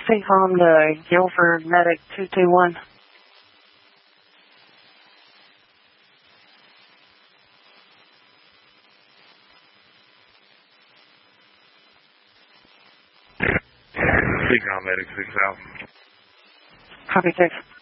CCOM to Guilford Medic 221. CCOM Medic 6000. Copy 6.